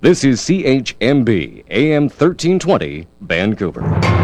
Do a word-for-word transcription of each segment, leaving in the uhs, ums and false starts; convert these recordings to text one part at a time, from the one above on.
This is C H M B, A M thirteen twenty, Vancouver.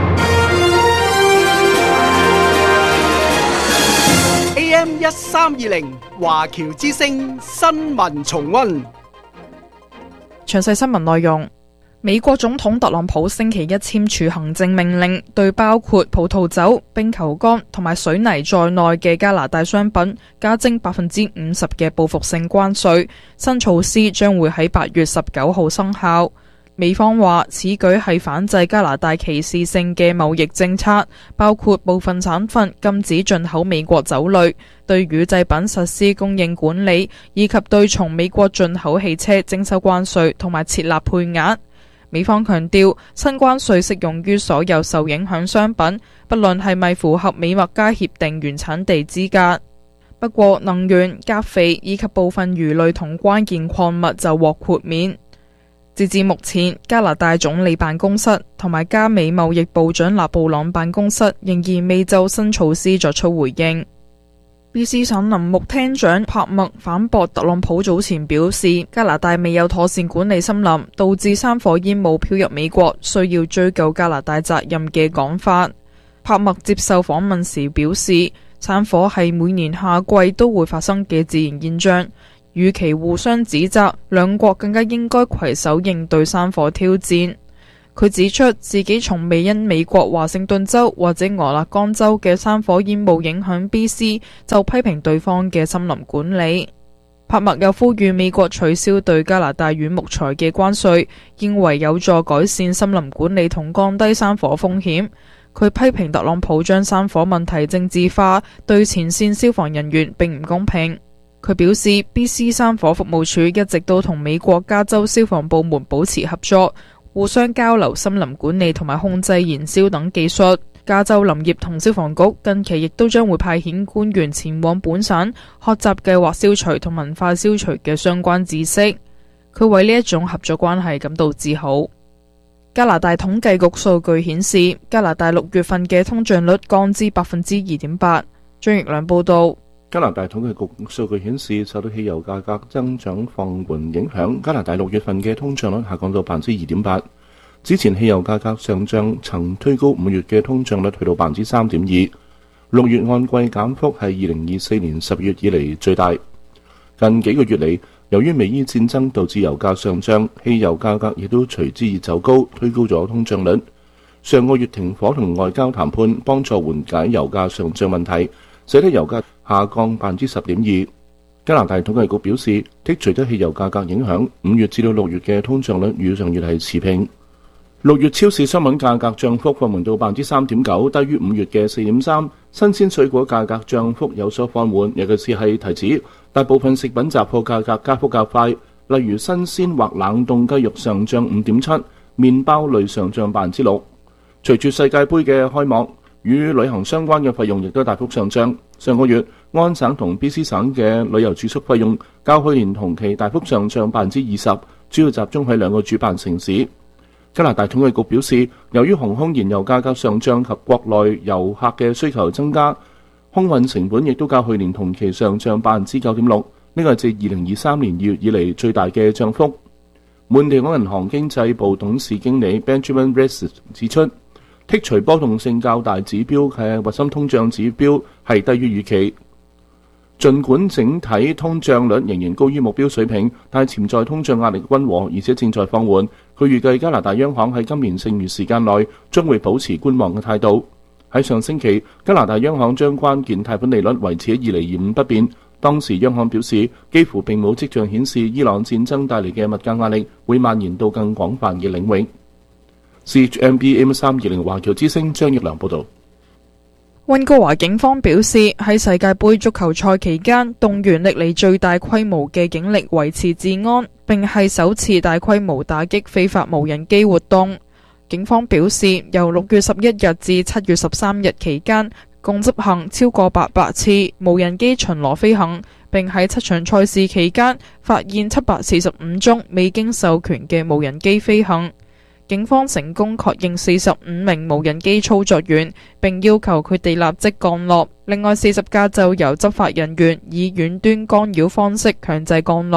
A M 一三二零華僑之聲新聞重溫。 詳細新聞內容：美國總統特朗普星期一簽署行政命令，對包括葡萄酒、冰球桿同埋水泥在內嘅加拿大商品加徵百分之五十嘅報復性關稅。新措施將會喺八月十九號生效。美方話此舉係反制加拿大歧視性嘅貿易政策，包括部分產品禁止進口美國酒類，對乳製品實施供應管理，以及對從美國進口汽車徵收關稅同埋設立配額。美方強調，新關稅適用於所有受影響商品，不論係咪符合美墨加協定原產地資格。不過，能源、鉀肥以及部分魚類同關鍵礦物就獲豁免。截至目前，加拿大總理辦公室同埋加美貿易部長勒布朗辦公室仍然未就新措施作出回應。B C 省林木廳長帕默反駁特朗普早前表示加拿大未有妥善管理森林，導致山火煙霧飄入美國，需要追究加拿大責任嘅講法。帕默接受訪問時表示，山火係每年夏季都會發生嘅自然現象。與其互相指責，兩國更加應該攜手應對山火挑戰。佢指出自己從未因美國華盛頓州或者俄勒岡州嘅山火煙霧影響 B C， 就批評對方嘅森林管理。帕默又呼籲美國取消對加拿大軟木材嘅關稅，認為有助改善森林管理同降低山火風險。佢批評特朗普將山火問題政治化，對前線消防人員並唔公平。佢表示 B C 山火服務處一直都同美國加州消防部門保持合作，互相交流森林管理同埋控制燃燒等技術。加州林業同消防局近期亦都將會派遣官員前往本省學習計劃消除同文化消除嘅相關知識。佢為呢一種合作關係感到自豪。加拿大統計局數據顯示，加拿大六月份嘅通脹率降至百分之二點八。張奕良報道。 加拿大統計局數據顯示，受到汽油價格增長放緩影響，加拿大六月份嘅通脹率下降到百分之二點八。之前汽油價格上漲曾推高五月嘅通脹率去到百分之三點二，六月按季減幅係二零二四年十月以嚟最大。近幾個月嚟，由於美伊戰爭導致油價上漲，汽油價格亦都隨之而走高，推高咗通脹率。上個月停火同外交談判幫助緩解油價上漲問題，使得油價下降百分之十點二。加拿大統計局表示，剔除咗汽油價格影響，五月至到六月嘅通脹率與上月係持平。六月超市商品價格漲幅放緩到百分之三點九，低於五月嘅四點三。新鮮水果價格漲幅有所放緩，尤其是係提子。大部分食品雜貨價格加幅較快，例如新鮮或冷凍雞肉上漲五點七，麵包類上漲百分之六。隨住世界盃嘅開幕，與旅行相關嘅費用亦都大幅上漲。上個月，安省同 B C 省嘅旅遊住宿費用較去年同期大幅上漲百分之二十，主要集中喺兩個主辦城市。加拿大統計局表示，由於航空燃油價格上漲及國內遊客嘅需求增加，空運成本亦都較去年同期上漲百分之九點六，呢個係自二零二三年二月以嚟最大嘅漲幅。滿地港銀行經濟部董事經理 Benjamin Reyes 指出，剔除波動性較大指標嘅核心通脹指標係低於預期。儘管整體通脹率仍然高於目標水平，但係潛在通脹壓力溫和，而且正在放緩。佢預計加拿大央行喺今年剩餘時間內將會保持觀望嘅態度。喺上星期，加拿大央行將關鍵貸款利率維持喺二厘二五不變。當時央行表示，幾乎並冇跡象顯示伊朗戰爭帶嚟嘅物價壓力會蔓延到更廣泛嘅領域。C H M B M 三二零華僑之聲張奕良報道。 溫哥華警方表示，喺世界盃足球賽期間，動員歷嚟最大規模嘅警力維持治安，並係首次大規模打擊非法無人機活動。警方表示，由六月十一日至七月十三日期間，共執行超過八百次無人機巡邏飛行，並喺七場賽事期間發現七百四十五宗未經授權嘅無人機飛行。警方成功確認四十五名無人機操作員，並要求佢哋立即降落。另外四十架就由執法人員以遠端干擾方式強制降落。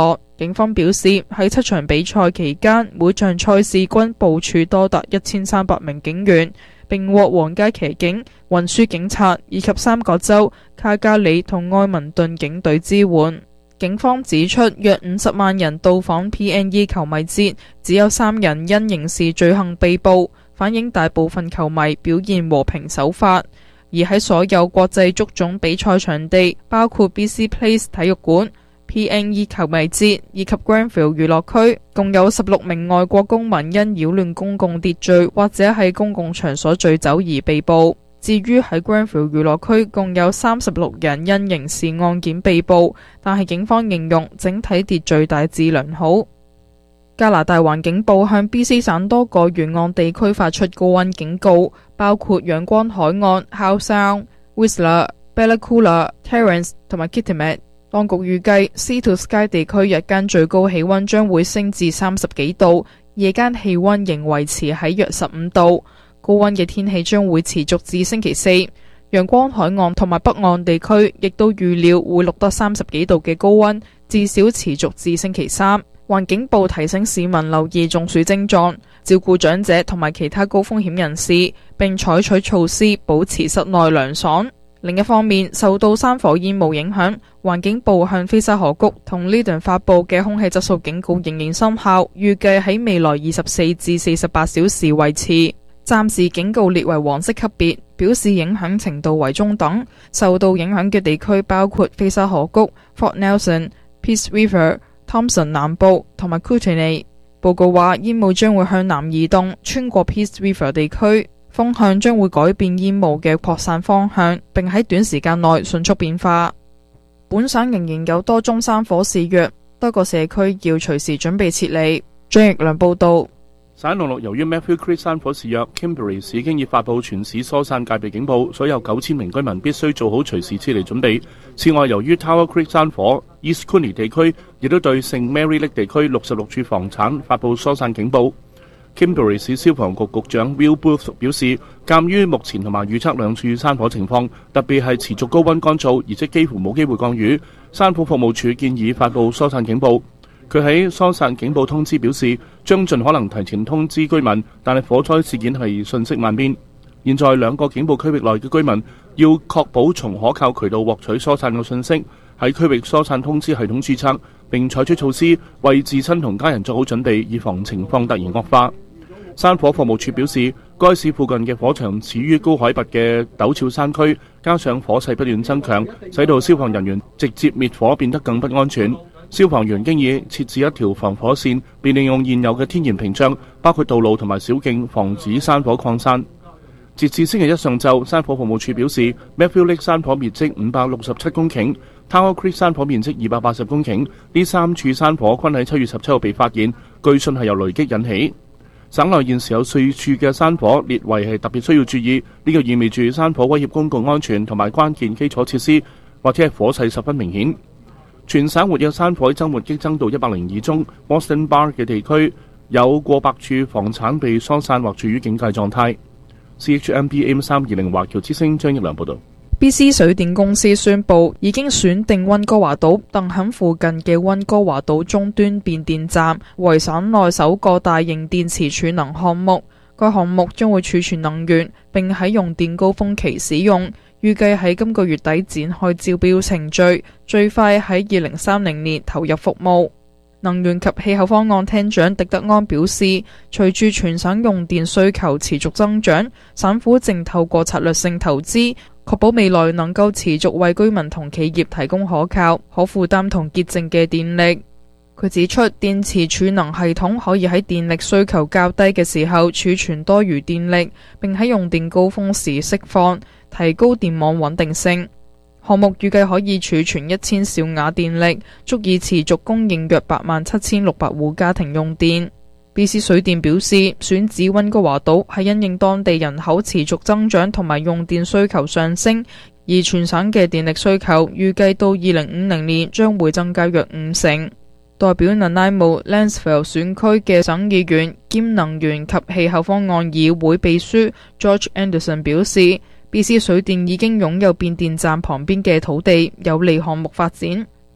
警方表示，喺七場比賽期間，每場賽事均部署多達一千三百名警員，並獲皇家騎警、運輸警察以及三角洲、卡加里同埃文頓警隊支援。警方指出，約五十萬人到訪 P N E 球迷節，只有三人因刑事罪行被捕，反映大部分球迷表現和平守法。而喺所有國際足總比賽場地，包括 B C Place 體育館、P N E 球迷節以及 Granville 娛樂區，共有十六名外國公民因擾亂公共秩序或者喺公共場所醉酒而被捕。至於喺 Granville 娛樂區，共有三十六人因刑事案件被捕，但係警方形容整體秩序大致良好。加拿大環境部向 B C 省多個沿岸地區發出高溫警告，包括陽光海岸、Howe Sound、Whistler、Bella Coola、Terrence 同埋 Kitimat。當局預計 Sea to Sky 地區日間最高氣溫將會升至三十幾度，夜間氣溫仍維持喺約十五度。高溫嘅天氣將會持續至星期四。陽光海岸同埋北岸地區亦都預料會錄得三十幾度嘅高溫，至少持續至星期三。環境部提醒市民留意中暑症狀，照顧長者同埋其他高風險人士，並採取措施保持室內涼爽。另一方面，受到山火煙霧影響，環境部向菲沙河谷同呢頓發布嘅空氣質素警告仍然生效，預計喺未來二十四至四十八小時維持。暫時警告列為黃色級別，表示影響程度為中等。受到影響嘅地區包括菲沙河谷、Fort Nelson、Peace River、Thompson 南部同埋 Kootenay。報告話，煙霧將會向南移動，穿過 Peace River 地區，風向將會改變煙霧嘅擴散方向，並喺短時間內迅速變化。本省仍然有多宗山火肆虐，多個社區要隨時準備撤離。張奕良報道。 省內陸由於 Matthew Creek 山火肆虐 ，Kimberley 市已經已發布全市疏散戒備警報，所有九千名居民必須做好隨時撤離準備。此外，由於 Tower Creek 山火 ，East Cooney 地區亦都對聖 Mary Lake 地區六十六處房產發布疏散警報。Kimberley 市消防局局長 Will Booth 表示，鑑於目前同埋預測兩處山火情況，特別係持續高溫乾燥，而且幾乎冇機會降雨，山火服務處建議發布疏散警報。佢喺疏散警報通知表示，將盡可能提前通知居民，但係火災事件係瞬息萬變。現在兩個警報區域內嘅居民要確保從可靠渠道獲取疏散嘅信息，喺區域疏散通知系統註冊，並採取措施為自身同家人做好準備，以防情況突然惡化。山火服務處表示，該市附近嘅火場始於高海拔嘅陡峭山區，加上火勢不斷增強，使到消防人員直接滅火變得更不安全。消防員經已設置一條防火線，並利用現有嘅天然屏障，包括道路同埋小徑，防止山火擴散。截至星期一上晝，山火服務處表示 ，Matthew Lake 山火面積五百六十七公頃 ，Tower Creek 山火面積二百八十公頃，呢三處山火均喺七月十七號被發現，據信係由雷擊引起。省內現時有四處嘅山火列為係特別需要注意，呢、這個意味住山火威脅公共安全同埋關鍵基礎設施，或者係火勢十分明顯。全省活躍山火週末激增到一百零二宗 ，Boston Bar 嘅地區有過百處房產被疏散或處於警戒狀態。C H M B A M 三二零華僑之聲張一良報導。 B C 水電公司宣布已經選定溫哥華島鄧肯附近嘅溫哥華島終端變電站為省內首個大型電池儲能項目。該項目將會儲存能源，並喺用電高峰期使用。預計喺今個月底展開招標程序，最快喺二零三零年投入服務。能源及氣候方案廳長狄德安表示，隨住全省用電需求持續增長，省府正透過策略性投資，確保未來能夠持續為居民同企業提供可靠、可負擔同潔淨嘅電力。佢指出，電池儲能系統可以喺電力需求較低嘅時候儲存多餘電力，並喺用電高峰時釋放，提高電網穩定性。項目預計可以儲存一千兆瓦電力，足以持續供應約八萬七千六百戶家庭用電。B C 水電表示，選址溫哥華島係因應當地人口持續增長同埋用電需求上升，而全省嘅電力需求預計到二零五零年將會增加約五成。代表 Nanaimo Lansville 選區嘅省議員兼能源及氣候方案議會秘書 George Anderson 表示， B C 水電已經擁有變電站旁邊嘅土地，有利項目發展。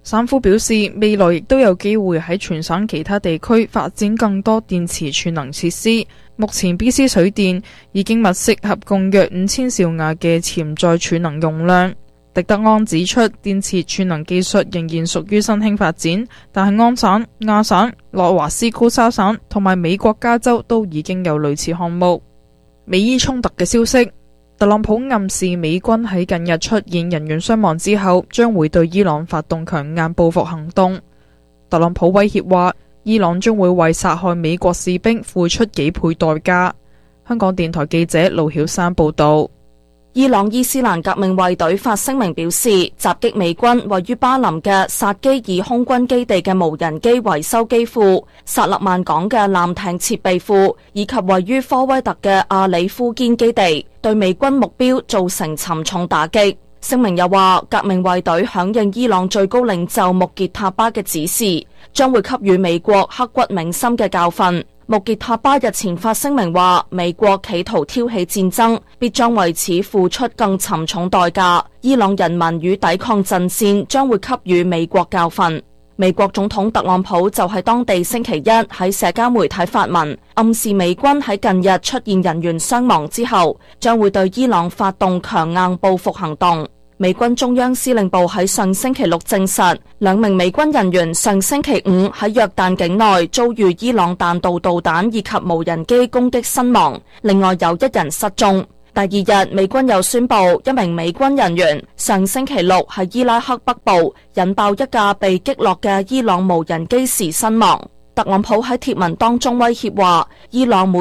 省府表示，未來亦都有機會喺全省其他地區發展更多電池儲能設施。目前 B C 水電已經物色合共約五千兆瓦嘅潛在儲能容量。狄德安指出，電池儲能技術仍然屬於新興發展，但係安省、亞省、諾華斯高沙省同埋美國加州都已經有類似項目。美伊衝突嘅消息，特朗普暗示美軍喺近日出現人員傷亡之後，將會對伊朗發動強硬報復行動。特朗普威脅話，伊朗將會為殺害美國士兵付出幾倍代價。香港電台記者盧曉珊報道。 伊朗伊斯蘭革命衛隊發聲明表示，襲擊美軍位於巴林嘅薩基爾空軍基地嘅無人機維修機庫、薩勒曼港嘅艦艇設備庫以及位於科威特嘅阿里夫堅基地，對美軍目標造成沉重打擊。聲明又話，革命衛隊響應伊朗最高領袖穆傑塔巴嘅指示，將會給予美國刻骨銘心嘅教訓。穆傑塔巴日前發聲明話，美國企圖挑起戰爭，必將為此付出更沉重代價。伊朗人民與抵抗陣線將會給予美國教訓。美國總統特朗普就喺當地星期一喺社交媒體發文，暗示美軍喺近日出現人員傷亡之後，將會對伊朗發動強硬報復行動。美軍中央司令部喺上星期六證實，兩名美軍人員上星期五喺約旦境內遭遇伊朗彈道導彈以及無人機攻擊身亡，另外有一人失蹤。第二日，美軍又宣布一名美軍人員上星期六喺伊拉克北部引爆一架被擊落嘅伊朗無人機時身亡。特朗普喺貼文當中威脅話，伊朗每